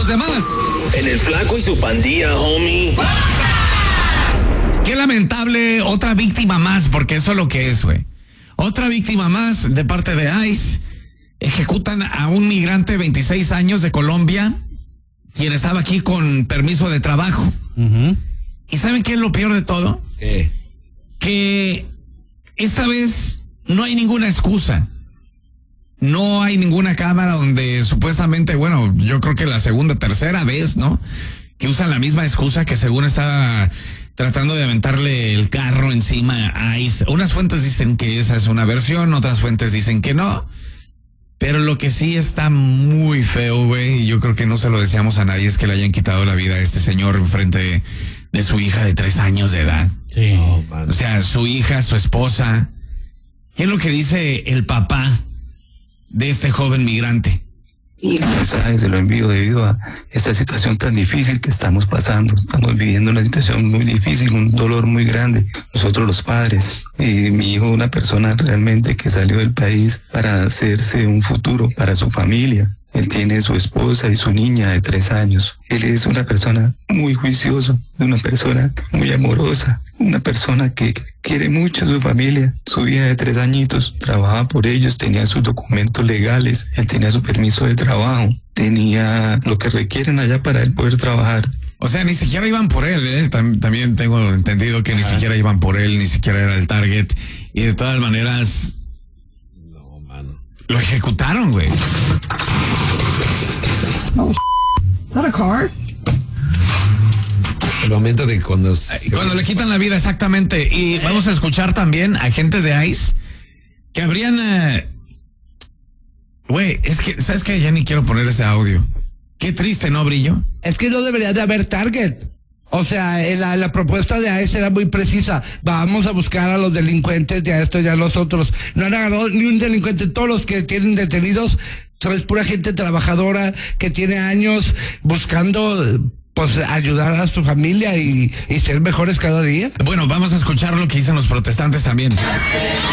los demás. En el Flaco y su pandilla, homie. Qué lamentable, otra víctima más, porque eso es lo que es, güey. Otra víctima más de parte de ICE. Ejecutan a un migrante de 26 años de Colombia, quien estaba aquí con permiso de trabajo. Uh-huh. ¿Y saben qué es lo peor de todo? ¿Qué? Que esta vez no hay ninguna excusa. No hay ninguna cámara donde supuestamente, bueno, yo creo que la segunda, tercera vez, ¿no? Que usan la misma excusa que según estaba tratando de aventarle el carro encima a ICE. Unas fuentes dicen que esa es una versión, otras fuentes dicen que no. Pero lo que sí está muy feo, güey, y yo creo que no se lo deseamos a nadie, es que le hayan quitado la vida a este señor en frente de su hija de 3 años de edad. Sí. O sea, su hija, su esposa. ¿Qué es lo que dice el papá de este joven migrante? El mensaje se lo envío debido a esta situación tan difícil que estamos pasando. Estamos viviendo una situación muy difícil, un dolor muy grande. Nosotros los padres, y mi hijo, una persona realmente que salió del país para hacerse un futuro para su familia. Él tiene su esposa y su niña de 3 años. Él es una persona muy juiciosa, una persona muy amorosa, una persona que quiere mucho a su familia. Su hija de 3 añitos trabajaba por ellos, tenía sus documentos legales, él tenía su permiso de trabajo, tenía lo que requieren allá para él poder trabajar. O sea, ni siquiera iban por él, ¿eh? También tengo entendido que ni siquiera iban por él, ni siquiera era el target. Y de todas maneras, No, mano. lo ejecutaron, güey. Is that a car? El momento de cuando Cuando le quitan la vida, exactamente. Y vamos a escuchar también a agentes de ICE que habrían... Güey, es que, ¿sabes qué? Ya ni quiero poner ese audio. Qué triste, ¿no, Brillo? Es que no debería de haber target. O sea, la propuesta de ICE era muy precisa. Vamos a buscar a los delincuentes, ya esto, ya los otros. No han agarrado ni un delincuente. Todos los que tienen detenidos son pura gente trabajadora que tiene años buscando, pues, ayudar a su familia y ser mejores cada día. Bueno, vamos a escuchar lo que dicen los protestantes también.